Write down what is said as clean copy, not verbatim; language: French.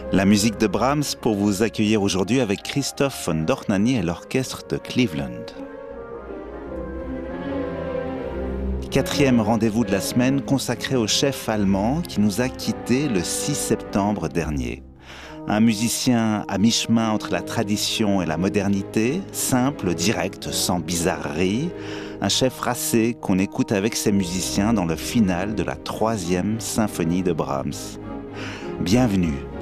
La musique de Brahms pour vous accueillir aujourd'hui avec Christoph von Dohnanyi et l'orchestre de Cleveland. Quatrième rendez-vous de la semaine consacré au chef allemand qui nous a quittés le 6 septembre dernier. Un musicien à mi-chemin entre la tradition et la modernité, simple, direct, sans bizarrerie. Un chef racé qu'on écoute avec ses musiciens dans le final de la 3e symphonie de Brahms. Bienvenue